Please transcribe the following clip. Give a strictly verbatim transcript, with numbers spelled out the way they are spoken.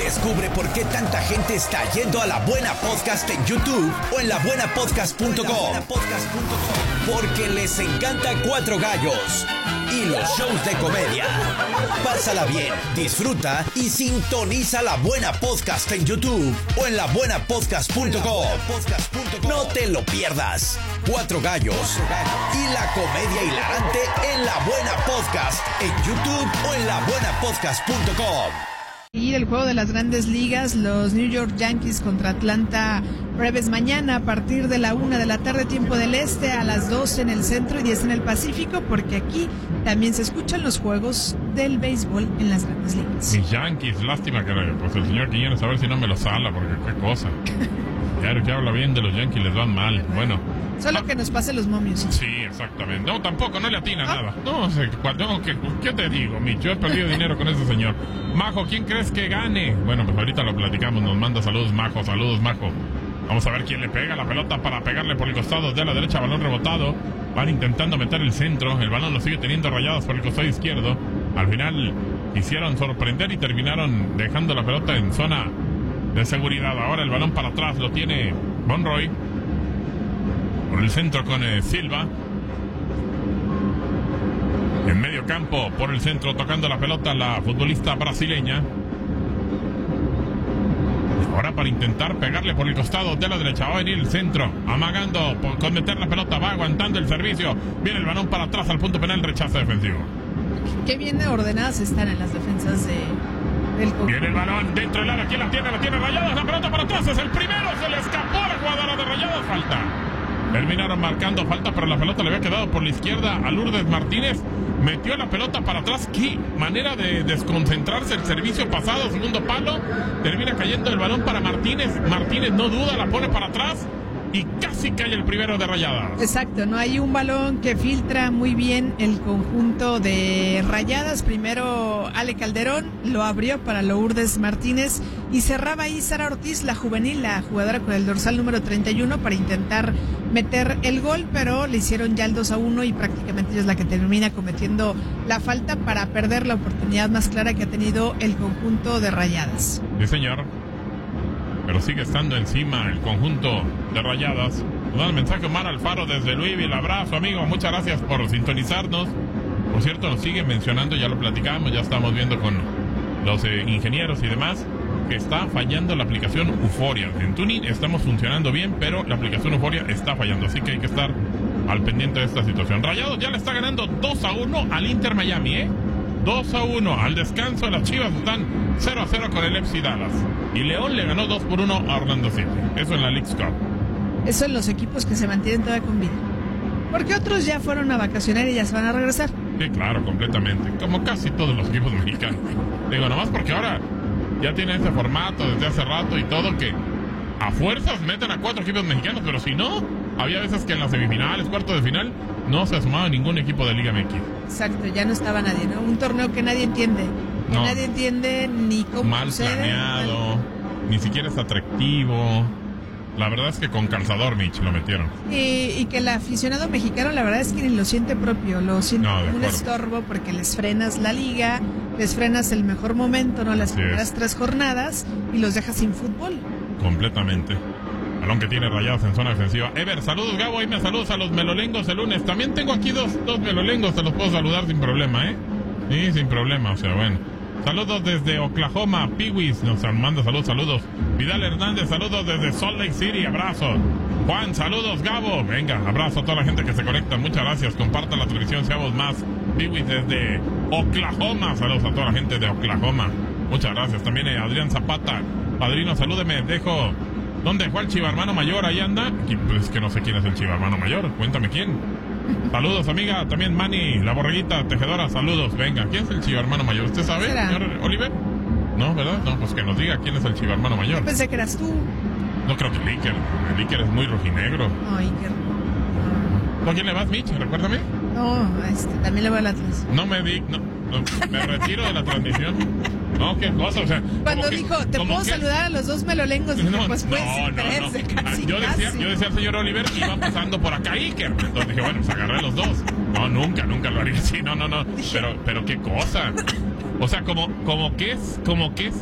Descubre por qué tanta gente está yendo a La Buena Podcast en YouTube o en la buena podcast punto com. Porque les encanta Cuatro Gallos y los shows de comedia. Pásala bien, disfruta y sintoniza La Buena Podcast en YouTube o en la buena podcast punto com. No te lo pierdas. Cuatro Gallos y la comedia hilarante en La Buena Podcast en YouTube o en la buena podcast punto com. Y el juego de las grandes ligas, los New York Yankees contra Atlanta Braves mañana a partir de la una de la tarde, tiempo del este, a las doce en el centro y diez en el Pacífico, porque aquí también se escuchan los juegos del béisbol en las grandes ligas. Mis Yankees, lástima que pues el señor Quiñones a ver si no me lo sala, porque qué cosa. Claro que habla bien de los Yankees, les van mal. Bueno. Solo ah, que nos pase los momios. Sí, exactamente. No, tampoco, no le atina ¿Ah? nada. No sé, no, ¿qué, ¿qué te digo, Micho? Yo he perdido dinero con ese señor. Majo, ¿quién crees que gane? Bueno, pues ahorita lo platicamos. Nos manda saludos, Majo. Saludos, Majo. Vamos a ver quién le pega la pelota para pegarle por el costado de la derecha. Balón rebotado. Van intentando meter el centro. El balón lo sigue teniendo Rayados por el costado izquierdo. Al final quisieron sorprender y terminaron dejando la pelota en zona de seguridad. Ahora el balón para atrás lo tiene Monroy. Por el centro con eh, Silva. En medio campo, por el centro, tocando la pelota la futbolista brasileña. Ahora para intentar pegarle por el costado de la derecha. Va a venir el centro, amagando por, con meter la pelota. Va aguantando el servicio. Viene el balón para atrás al punto penal, rechazo defensivo. Qué bien ordenadas están en las defensas de... del... Viene el balón dentro del área. ¿Quién la tiene? La tiene Rayados. La pelota para atrás. Es el primero. Se le escapó a la jugadora de Rayados. Falta. Terminaron marcando falta, pero la pelota le había quedado por la izquierda a Lourdes Martínez. Metió la pelota para atrás. Qué manera de desconcentrarse. El servicio pasado, segundo palo. Termina cayendo el balón para Martínez. Martínez no duda, la pone para atrás. Y casi cae el primero de Rayadas. Exacto, no hay un balón que filtra muy bien el conjunto de Rayadas. Primero Ale Calderón lo abrió para Lourdes Martínez y cerraba ahí Sara Ortiz, la juvenil, la jugadora con el dorsal número treinta y uno, para intentar meter el gol, pero le hicieron ya el dos a uno y prácticamente ella es la que termina cometiendo la falta para perder la oportunidad más clara que ha tenido el conjunto de Rayadas. Sí, señor. Pero sigue estando encima el conjunto de Rayadas. Nos da el mensaje Omar Alfaro desde Louisville. Abrazo, amigo. Muchas gracias por sintonizarnos. Por cierto, nos sigue mencionando, ya lo platicamos, ya estamos viendo con los eh, ingenieros y demás, que está fallando la aplicación Euforia. En Tuning estamos funcionando bien, pero la aplicación Euforia está fallando. Así que hay que estar al pendiente de esta situación. Rayados ya le está ganando dos a uno al Inter Miami, ¿eh? dos a uno. Al descanso las Chivas están cero a cero con el F C Dallas. Y León le ganó dos por uno a Orlando City. Eso en la Leagues Cup. Eso en los equipos que se mantienen todavía con vida. Porque otros ya fueron a vacacionar y ya se van a regresar. Sí, claro, completamente. Como casi todos los equipos mexicanos. Digo, nomás porque ahora ya tienen ese formato desde hace rato y todo, que a fuerzas meten a cuatro equipos mexicanos. Pero si no, había veces que en las semifinales, cuartos de final, no se asomaba ningún equipo de Liga M X. Exacto, ya no estaba nadie, ¿no? Un torneo que nadie entiende. Que no. Nadie entiende ni cómo mal sucede, planeado, mal... ni siquiera es atractivo. La verdad es que con calzador, Mitch, lo metieron. Y, y que el aficionado mexicano, la verdad es que ni lo siente propio, lo siente no, como un estorbo, porque les frenas la liga, les frenas el mejor momento, ¿no? Las Así primeras es. tres jornadas y los dejas sin fútbol. Completamente. Balón que tiene Rayados en zona defensiva. Ever, saludos, Gabo. Ahí me saludos a los melolengos el lunes. También tengo aquí dos, dos melolengos, te los puedo saludar sin problema, ¿eh? Sí, sin problema, o sea, bueno. Saludos desde Oklahoma, Peewees nos manda saludos, saludos. Vidal Hernández, saludos desde Salt Lake City, abrazo. Juan, saludos, Gabo. Venga, abrazo a toda la gente que se conecta, muchas gracias. Compartan la transmisión, seamos más. Peewees desde Oklahoma, saludos a toda la gente de Oklahoma. Muchas gracias. También eh, Adrián Zapata, padrino, salúdeme, dejo... ¿Dónde dejó el chivarmano mayor? Ahí anda. Y pues que no sé quién es el chivarmano mayor. Cuéntame quién. Saludos, amiga. También Manny, la borreguita tejedora. Saludos. Venga, ¿quién es el chivarmano mayor? ¿Usted sabe, ¿Será? señor Oliver? No, ¿verdad? No, pues que nos diga quién es el chivarmano mayor. Yo pensé que eras tú. No creo que el Iker. El Iker es muy rojinegro. No, Iker. ¿Tú a quién le vas, Mitch? Recuérdame. No, este, también le voy al Atlas. No me di... No, no, me retiro de la transmisión. No, qué cosa, o sea... Cuando que, dijo, ¿te puedo que... saludar a los dos melolengos? Dije, no, pues, pues, no, no, creerse, no. casi, Yo, decía, casi. yo decía al señor Oliver que iba pasando por acá Iker. Entonces dije, bueno, pues agarré los dos. No, nunca, nunca lo haría así. No, no, no. Pero, pero qué cosa. O sea, como, como que es, como que es